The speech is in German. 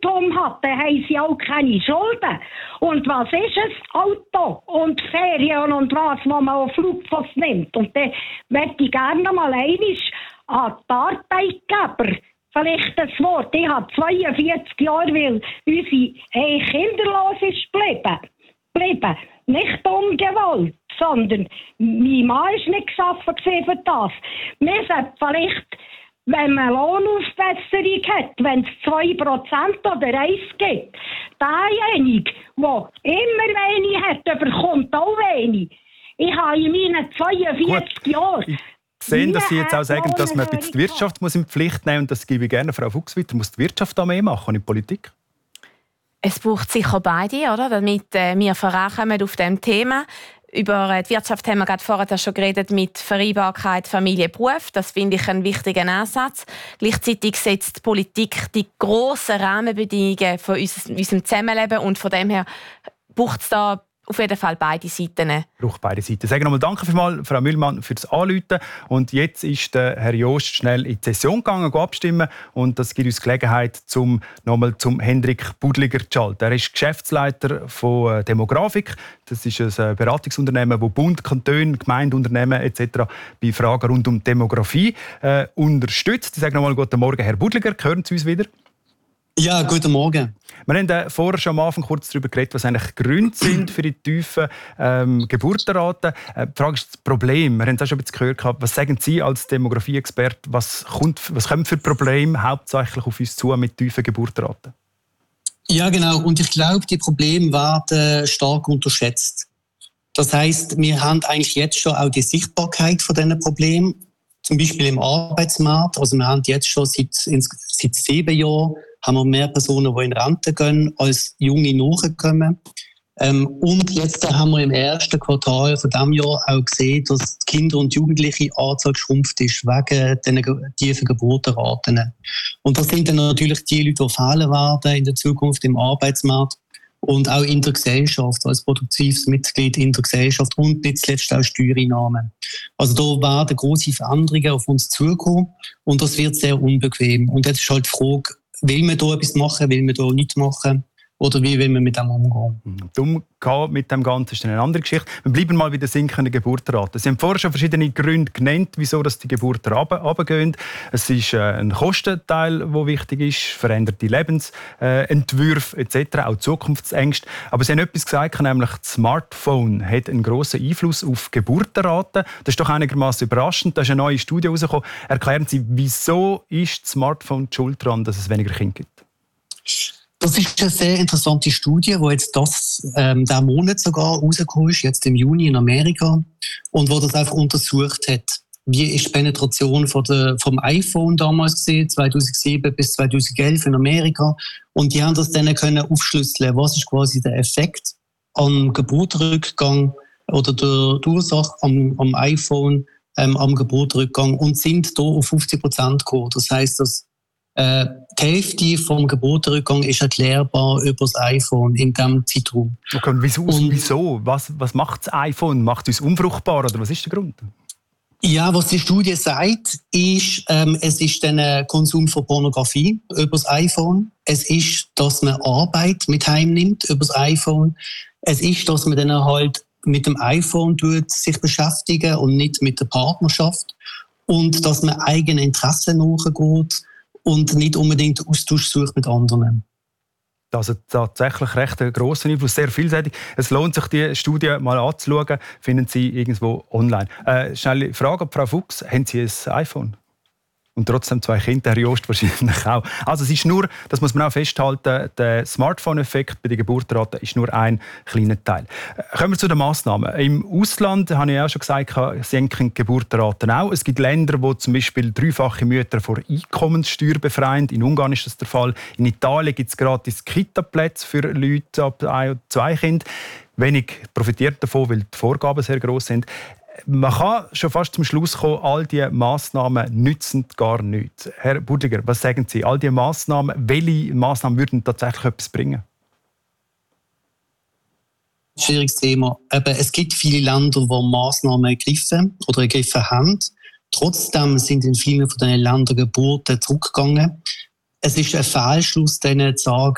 Eigentum hat, dann haben sie auch keine Schulden. Und was ist es? Auto und Ferien und was man auf Flugpost nimmt. Und dann möchte ich gerne mal einmal an die Arbeitgeber vielleicht das Wort. Ich habe 42 Jahre, weil unsere kinderlos ist geblieben. Nicht um Gewalt, sondern mein Mann war nicht geschaffen für das. Wir sollten vielleicht, wenn man Lohnaufbesserung hat, wenn es 2% oder 1 gibt, derjenige, der immer wenig hat, bekommt auch wenig. Ich habe in meinen 42 Jahren... Sehen, dass Sie jetzt auch sagen, dass man jetzt die Wirtschaft muss in die Pflicht nehmen muss. Und das gebe ich gerne Frau Fuchs weiter. Muss die Wirtschaft da mehr machen und die Politik? Es braucht sicher beide, oder? Damit wir vorankommen auf diesem Thema. Über die Wirtschaft haben wir gerade vorher schon geredet mit Vereinbarkeit Familie, Beruf. Das finde ich einen wichtigen Ansatz. Gleichzeitig setzt die Politik die grossen Rahmenbedingungen von unserem Zusammenleben. Und von dem her braucht es da auf jeden Fall beide Seiten. Braucht beide Seiten. Sagen nochmal danke vielmals, Frau Mühlmann, für das Anrufen. Und jetzt ist der Herr Jost schnell in die Session gegangen, abstimmen. Und das gibt uns Gelegenheit, nochmal zum Hendrik Budliger zu schalten. Er ist Geschäftsleiter von Demografik. Das ist ein Beratungsunternehmen, das Bund, Kantone, Gemeinden, Unternehmen etc. bei Fragen rund um Demografie unterstützt. Ich sage nochmal guten Morgen, Herr Budliger. Hören Sie uns wieder? Ja, guten Morgen. Wir haben vorher schon am Anfang kurz darüber geredet, was eigentlich Gründe sind für die tiefen Geburtenraten. Die Frage ist das Problem. Wir haben es auch schon ein bisschen gehört. Was sagen Sie als Demografie-Experte? Was kommt für Probleme hauptsächlich auf uns zu mit tiefen Geburtenraten? Ja, genau. Und ich glaube, die Probleme werden stark unterschätzt. Das heisst, wir haben eigentlich jetzt schon auch die Sichtbarkeit von diesen Problemen. Zum Beispiel im Arbeitsmarkt. Also wir haben jetzt schon seit 7 Jahren haben wir mehr Personen, die in Rente gehen, als Junge nachkommen. Und jetzt haben wir im ersten Quartal von diesem Jahr auch gesehen, dass die Kinder- und jugendliche Anzahl geschrumpft ist wegen diesen tiefen Geburtenraten. Und das sind dann natürlich die Leute, die fehlen werden in der Zukunft im Arbeitsmarkt und auch in der Gesellschaft, als produktives Mitglied in der Gesellschaft und nicht zuletzt auch Steuereinnahmen. Also da werden grosse Veränderungen auf uns zukommen und das wird sehr unbequem. Und jetzt ist halt die Frage, will man da etwas machen, will man da nichts machen oder wie will man mit dem umgehen? Die Umgehen mit dem Ganzen ist eine andere Geschichte. Wir bleiben mal bei der sinkenden Geburtenrate. Sie haben vorher schon verschiedene Gründe genannt, wieso die Geburten runtergehen. Es ist ein Kostenteil, der wichtig ist, veränderte Lebensentwürfe etc., auch Zukunftsängste. Aber Sie haben etwas gesagt, nämlich das Smartphone hat einen grossen Einfluss auf Geburtenraten. Das ist doch einigermaßen überraschend. Da ist eine neue Studie herausgekommen. Erklären Sie, wieso ist das Smartphone die schuld daran, dass es weniger Kinder gibt? Das ist eine sehr interessante Studie, die jetzt diesen Monat sogar rausgekommen ist, jetzt im Juni in Amerika, und wo das einfach untersucht hat. Wie ist die Penetration vom iPhone damals gesehen, 2007 bis 2011 in Amerika? Und die haben das dann aufschlüsseln, was ist quasi der Effekt am Geburtenrückgang oder der Ursache am iPhone am Geburtenrückgang und sind da auf 50% gekommen. Das heisst, dass die Hälfte vom Geburtenrückgang ist erklärbar über das iPhone in diesem Zeitraum. Okay, und wieso? Was macht das iPhone? Macht es uns unfruchtbar oder was ist der Grund? Ja, was die Studie sagt, ist, es ist der Konsum von Pornografie über das iPhone. Es ist, dass man Arbeit mit heimnimmt über das iPhone. Es ist, dass man dann halt mit dem iPhone sich beschäftigen und nicht mit der Partnerschaft. Und dass man eigene Interessen nachgeht und nicht unbedingt Austausch sucht mit anderen. Also tatsächlich recht ein grosser Einfluss, sehr vielseitig. Es lohnt sich, die Studie mal anzuschauen. Finden Sie irgendwo online. Schnelle Frage an Frau Fuchs. Haben Sie ein iPhone? Und trotzdem 2 Kinder, Herr Jost wahrscheinlich auch. Also es ist nur, das muss man auch festhalten, der Smartphone-Effekt bei der Geburtenrate ist nur ein kleiner Teil. Kommen wir zu den Massnahmen. Im Ausland, habe ich auch schon gesagt, senken die Geburtenraten auch. Es gibt Länder, wo zum Beispiel 3-fache Mütter vor Einkommenssteuer befreien. In Ungarn ist das der Fall. In Italien gibt es gratis Kita-Plätze für Leute ab 1 und 2 Kindern. Wenig profitiert davon, weil die Vorgaben sehr gross sind. Man kann schon fast zum Schluss kommen, all diese Massnahmen nützen gar nichts. Herr Budliger, was sagen Sie? All diese Massnahmen, welche Massnahmen würden tatsächlich etwas bringen? Schwieriges Thema. Es gibt viele Länder, die Massnahmen ergriffen haben. Trotzdem sind in vielen von diesen Ländern Geburten zurückgegangen. Es ist ein Fehlschluss, denen zu sagen,